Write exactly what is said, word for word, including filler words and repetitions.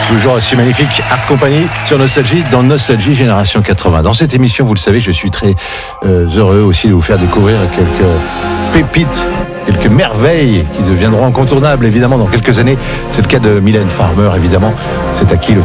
Toujours aussi magnifique, Art Company sur Nostalgie, dans Nostalgie Génération quatre-vingts. Dans cette émission, vous le savez, je suis très euh, heureux aussi de vous faire découvrir quelques pépites, quelques merveilles qui deviendront incontournables, évidemment, dans quelques années. C'est le cas de Mylène Farmer, évidemment. C'est à qui le